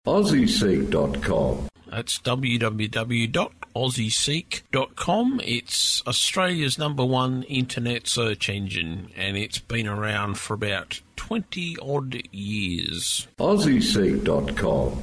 AussieSeek.com. That's www.aussieseek.com. It's Australia's #1 internet search engine, and it's been around for about 20-odd years. AussieSeek.com.